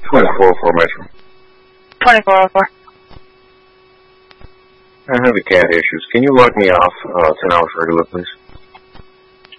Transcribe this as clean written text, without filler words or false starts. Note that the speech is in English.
2404 Metro. 2404. I have the cat issues. Can you log me off 10 hours regular, please?